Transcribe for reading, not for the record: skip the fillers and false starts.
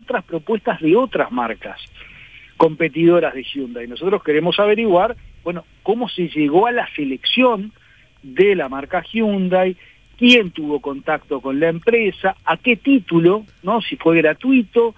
otras propuestas de otras marcas competidoras de Hyundai. Nosotros queremos averiguar, bueno, cómo se llegó a la selección de la marca Hyundai, quién tuvo contacto con la empresa, a qué título, ¿no? Si fue gratuito,